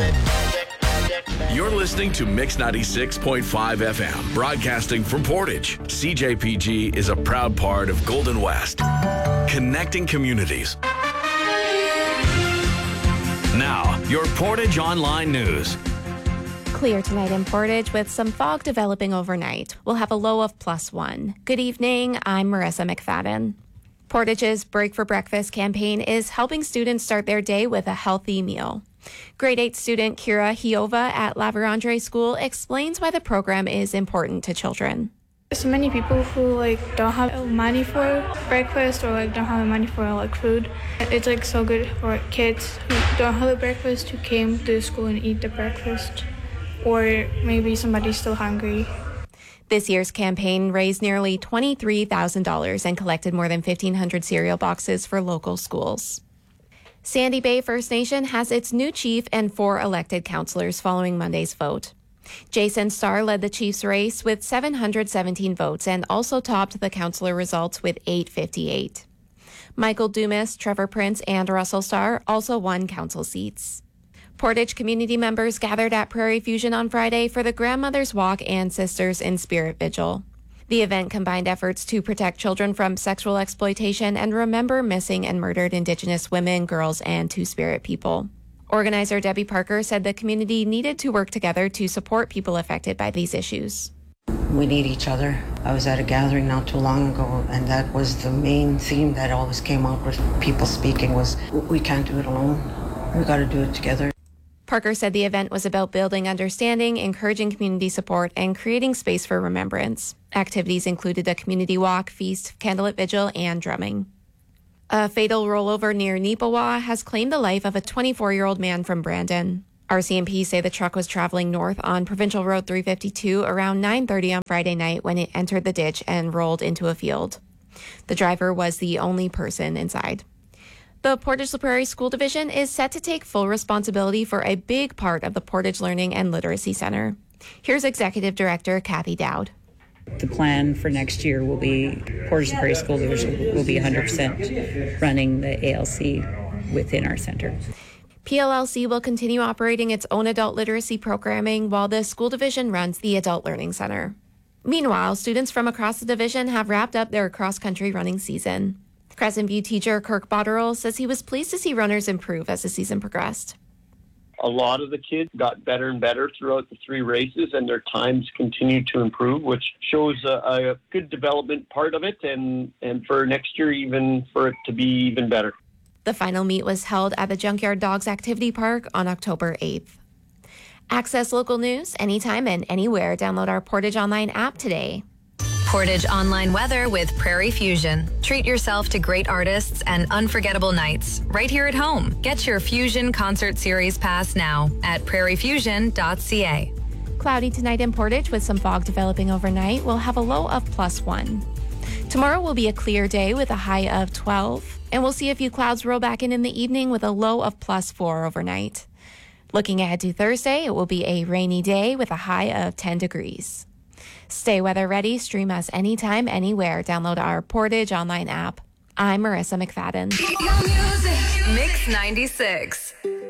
You're listening to Mix 96.5 FM, broadcasting from Portage. CJPG is a proud part of Golden West, connecting communities. Now, your Portage Online News. Clear tonight in Portage with some fog developing overnight. We'll have a low of +1. Good evening, I'm Marissa McFadden. Portage's Break for Breakfast campaign is helping students start their day with a healthy meal. Grade 8 student Kira Hiova at La Vérendrye School explains why the program is important to children. So many people who don't have money for breakfast or don't have money for food. It's so good for kids who don't have a breakfast who came to school and eat the breakfast, or maybe somebody's still hungry. This year's campaign raised nearly $23,000 and collected more than 1,500 cereal boxes for local schools. Sandy Bay First Nation has its new chief and 4 elected councillors following Monday's vote. Jason Starr led the chief's race with 717 votes and also topped the councillor results with 858. Michael Dumas, Trevor Prince, and Russell Starr also won council seats. Portage community members gathered at Prairie Fusion on Friday for the Grandmother's Walk and Sisters in Spirit Vigil. The event combined efforts to protect children from sexual exploitation and remember missing and murdered Indigenous women, girls, and Two-Spirit people. Organizer Debbie Parker said the community needed to work together to support people affected by these issues. We need each other. I was at a gathering not too long ago, and that was the main theme that always came out with people speaking was, we can't do it alone. We got to do it together. Parker said the event was about building understanding, encouraging community support, and creating space for remembrance. Activities included a community walk, feast, candlelit vigil, and drumming. A fatal rollover near Neepawa has claimed the life of a 24-year-old man from Brandon. RCMP say the truck was traveling north on Provincial Road 352 around 9:30 on Friday night when it entered the ditch and rolled into a field. The driver was the only person inside. The Portage La Prairie School Division is set to take full responsibility for a big part of the Portage Learning and Literacy Center. Here's Executive Director Kathy Dowd. The plan for next year will be Portage La Prairie School Division will be 100% running the ALC within our center. PLLC will continue operating its own adult literacy programming while the school division runs the Adult Learning Center. Meanwhile, students from across the division have wrapped up their cross-country running season. Crescent View teacher Kirk Botterill says he was pleased to see runners improve as the season progressed. A lot of the kids got better and better throughout the 3 races, and their times continued to improve, which shows a good development part of it, and for next year, even for it to be even better. The final meet was held at the Junkyard Dogs Activity Park on October 8th. Access local news anytime and anywhere. Download our Portage Online app today. Portage Online weather with Prairie Fusion. Treat yourself to great artists and unforgettable nights right here at home. Get your Fusion Concert Series pass now at prairiefusion.ca. Cloudy tonight in Portage with some fog developing overnight. We'll have a low of +1. Tomorrow will be a clear day with a high of 12, and we'll see a few clouds roll back in the evening with a low of +4 overnight. Looking ahead to Thursday, it will be a rainy day with a high of 10 degrees. Stay weather ready. Stream us anytime, anywhere. Download our Portage Online app. I'm Marissa McFadden. Mix 96.